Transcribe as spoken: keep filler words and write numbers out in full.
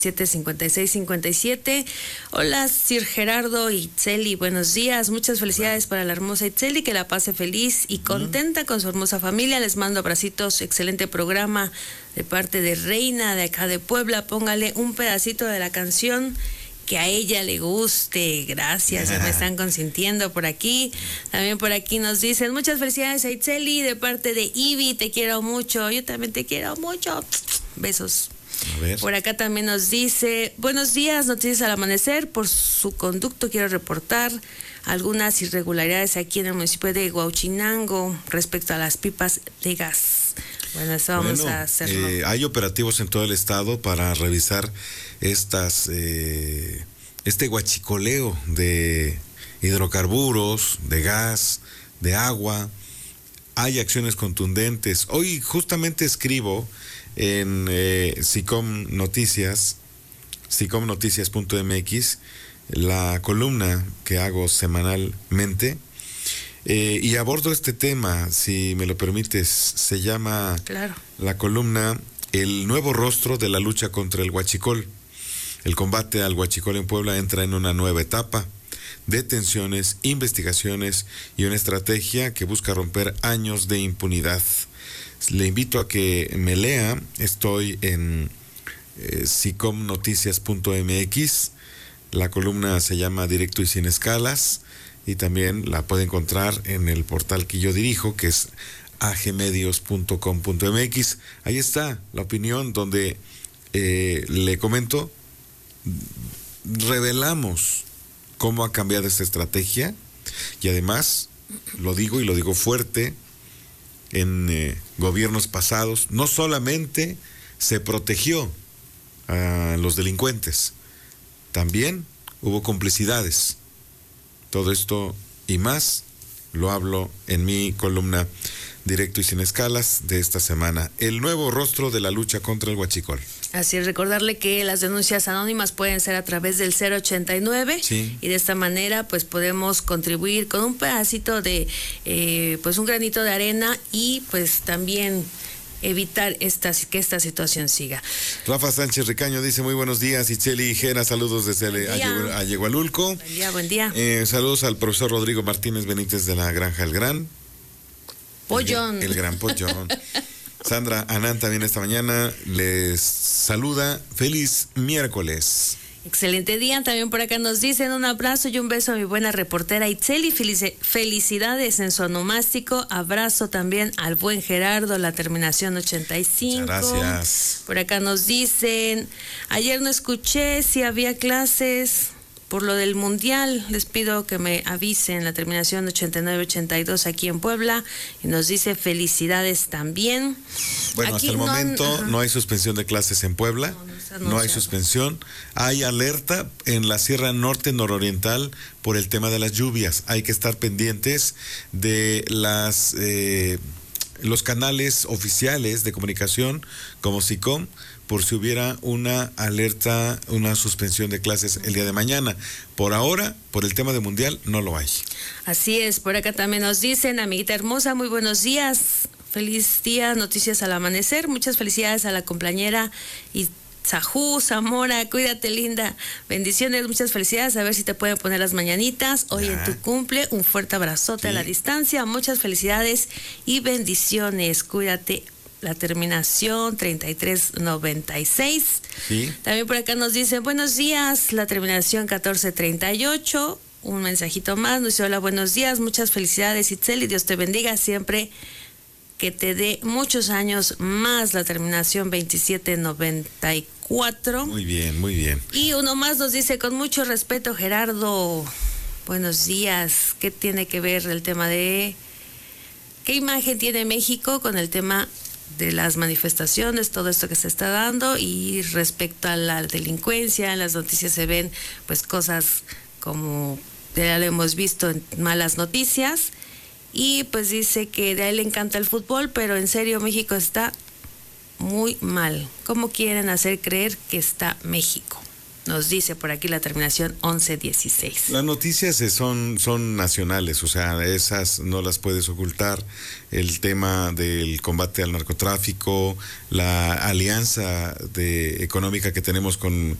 siete cincuenta y seis cincuenta y siete. Hola, Sir Gerardo y Itzeli, buenos días. Muchas felicidades para la hermosa Itzeli, que la pase feliz y contenta con su hermosa familia. Les mando abracitos, excelente programa de parte de Reina de acá de Puebla. Póngale un pedacito de la canción que a ella le guste. Gracias, ya me están consintiendo por aquí. También por aquí nos dicen muchas felicidades a Itzeli de parte de Ivy, te quiero mucho. Yo también te quiero mucho. Besos. A ver. Por acá también nos dice, buenos días, noticias al amanecer. Por su conducto quiero reportar algunas irregularidades aquí en el municipio de Huauchinango respecto a las pipas de gas. Bueno, eso vamos bueno, a hacerlo. Eh, hay operativos en todo el estado para revisar estas eh, este huachicoleo de hidrocarburos, de gas, de agua. Hay acciones contundentes. Hoy justamente escribo en eh, SICOM Noticias, sicom noticias punto m x, la columna que hago semanalmente, eh, y abordo este tema, si me lo permites. Se llama Claro. la columna El nuevo rostro de la lucha contra el huachicol. El combate al huachicol en Puebla entra en una nueva etapa. Detenciones, investigaciones y una estrategia que busca romper años de impunidad. Le invito a que me lea. Estoy en eh, sicom noticias punto m x. La columna se llama Directo y sin escalas, y también la puede encontrar en el portal que yo dirijo, que es a g medios punto com punto m x. Ahí está la opinión donde eh, le comento, revelamos cómo ha cambiado esta estrategia, y además lo digo y lo digo fuerte. En eh, gobiernos pasados no solamente se protegió a los delincuentes, también hubo complicidades. Todo esto y más lo hablo en mi columna Directo y sin escalas de esta semana. El nuevo rostro de la lucha contra el huachicol. Así es, recordarle que las denuncias anónimas pueden ser a través del cero ochenta y nueve, sí. Y de esta manera pues podemos contribuir con un pedacito de, eh, pues un granito de arena, y pues también evitar esta, que esta situación siga. Rafa Sánchez Ricaño dice muy buenos días, Itzeli y Jera, saludos desde Ayegualulco. Buen día, buen día. Eh, saludos al profesor Rodrigo Martínez Benítez de la Granja El Gran. Pollón. El, el gran Pollón. Sandra Anán también esta mañana les saluda. Feliz miércoles. Excelente día. También por acá nos dicen un abrazo y un beso a mi buena reportera Itzeli. Felici- felicidades en su onomástico. Abrazo también al buen Gerardo, la terminación ochenta y cinco. Muchas gracias. Por acá nos dicen, ayer no escuché si había clases por lo del mundial. Les pido que me avisen, la terminación ochenta y nueve ochenta y dos aquí en Puebla. Y nos dice felicidades también. Bueno, aquí hasta el no momento han, no hay suspensión de clases en Puebla. No, no se ha No hay anunciado. suspensión. Hay alerta en la Sierra Norte Nororiental por el tema de las lluvias. Hay que estar pendientes de las eh, los canales oficiales de comunicación como SICOM, por si hubiera una alerta, una suspensión de clases el día de mañana. Por ahora, por el tema de mundial, no lo hay. Así es, por acá también nos dicen, amiguita hermosa, muy buenos días, feliz día, noticias al amanecer, muchas felicidades a la compañera y Sajú, Zamora, cuídate linda, bendiciones, muchas felicidades, a ver si te pueden poner las mañanitas hoy Ya. en tu cumple, un fuerte abrazote Sí. a la distancia, muchas felicidades y bendiciones, cuídate. La terminación treinta y tres noventa y seis. Sí. También por acá nos dicen buenos días, la terminación catorce treinta y ocho. Un mensajito más, nos dice hola, buenos días, muchas felicidades Itzeli, Dios te bendiga siempre, que te dé muchos años más, la terminación veintisiete noventa y cuatro. Muy bien, muy bien. Y uno más nos dice con mucho respeto Gerardo, buenos días, ¿qué tiene que ver el tema de, qué imagen tiene México con el tema de las manifestaciones, todo esto que se está dando? Y respecto a la delincuencia, en las noticias se ven pues cosas como ya lo hemos visto en malas noticias, y pues dice que a él le encanta el fútbol, pero en serio México está muy mal. ¿Cómo quieren hacer creer que está México? nos dice por aquí la terminación once dieciséis. Las noticias son, son nacionales, o sea, esas no las puedes ocultar. El tema del combate al narcotráfico, la alianza de, económica que tenemos con